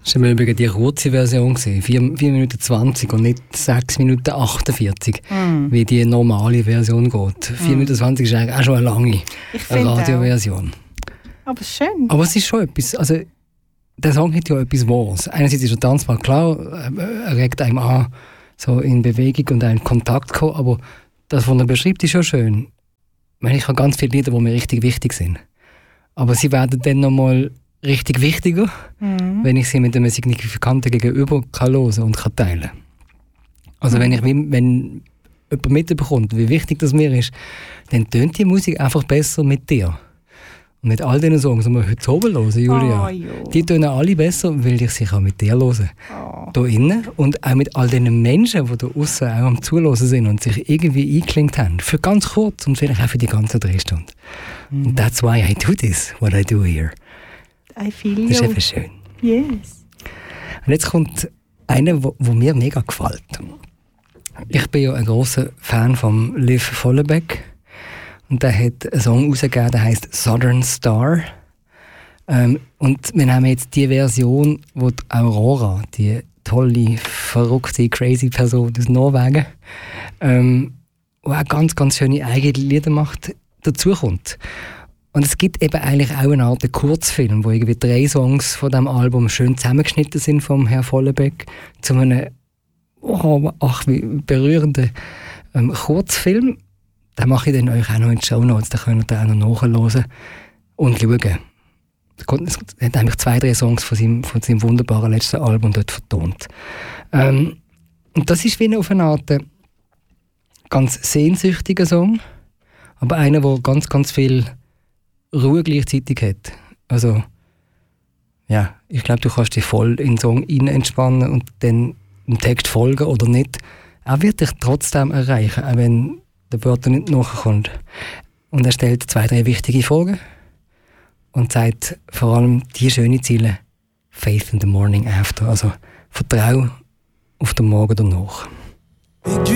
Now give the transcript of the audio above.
Das war im Übrigen die kurze Version, 4 Minuten 20 und nicht 6 Minuten 48, wie die normale Version geht. 4 Minuten 20 ist eigentlich auch schon eine lange Radioversion. Aber schön. Aber es ist schon etwas, also der Song hat ja etwas Wahres. Einerseits ist er tanzbar, klar, er regt einem an, so in Bewegung und einen Kontakt kommen, aber das, was er beschreibt, ist schon schön. Ich habe ganz viele Lieder, die mir richtig wichtig sind. Aber sie werden dann nochmal richtig wichtiger, wenn ich sie mit einem Signifikanten gegenüber kann hören und kann teilen. Also wenn jemand mitbekommt, wie wichtig das mir ist, dann tönt die Musik einfach besser mit dir. Und mit all diesen Songs, die wir heute oben hören, Julia, die tönen alle besser, weil ich sie auch mit dir hören kann. Hier innen und auch mit all diesen Menschen, die da aussen auch am Zuhören sind und sich irgendwie eingeklinkt haben. Für ganz kurz und vielleicht auch für die ganzen 3 Stunden. Und that's why I do this, what I do here. I feel you. Das ist einfach schön. Yes. Und jetzt kommt einer, der mir mega gefällt. Ich bin ja ein grosser Fan von Liv Vollebeck. Und der hat einen Song rausgegeben, der heisst Southern Star. Und wir haben jetzt die Version, wo die Aurora, die tolle, verrückte, crazy Person aus Norwegen, die auch ganz, ganz schöne eigene Lieder macht, dazukommt. Und es gibt eben eigentlich auch eine Art Kurzfilm, wo irgendwie 3 Songs von diesem Album schön zusammengeschnitten sind vom Herrn Vollebeck zu einem wie berührenden Kurzfilm. Den mache ich dann euch auch noch in die Shownotes, da könnt ihr auch noch nachhören und schauen. Es hat nämlich 2, 3 Songs von seinem wunderbaren letzten Album dort vertont. Und das ist wie auf eine Art ganz sehnsüchtiger Song, aber einer, der ganz, ganz viel Ruhe gleichzeitig hat. Also, ja, ich glaube, du kannst dich voll in den Song entspannen und dann dem Text folgen oder nicht. Er wird dich trotzdem erreichen, auch wenn der Wörter nicht nachkommt. Und er stellt 2, 3 wichtige Fragen und sagt vor allem die schönen Ziele: Faith in the morning after. Also Vertrauen auf den Morgen danach.